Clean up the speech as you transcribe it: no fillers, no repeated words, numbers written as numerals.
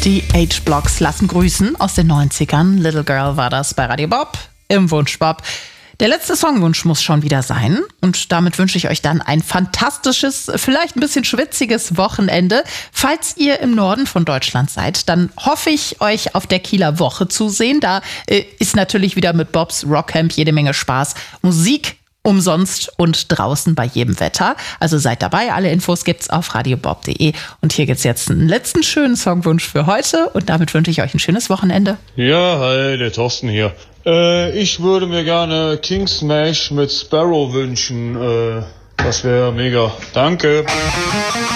Die H-Blocks lassen grüßen aus den 90ern. Little Girl war das bei Radio Bob im Wunschbob. Der letzte Songwunsch muss schon wieder sein. Und damit wünsche ich euch dann ein fantastisches, vielleicht ein bisschen schwitziges Wochenende. Falls ihr im Norden von Deutschland seid, dann hoffe ich, euch auf der Kieler Woche zu sehen. Da ist natürlich wieder mit Bobs Rockcamp jede Menge Spaß. Musik umsonst und draußen bei jedem Wetter. Also seid dabei. Alle Infos gibt's auf radiobob.de. Und hier gibt's jetzt einen letzten schönen Songwunsch für heute. Und damit wünsche ich euch ein schönes Wochenende. Ja, hi, der Thorsten hier. Ich würde mir gerne King Smash mit Sparrow wünschen. Das wäre mega. Danke.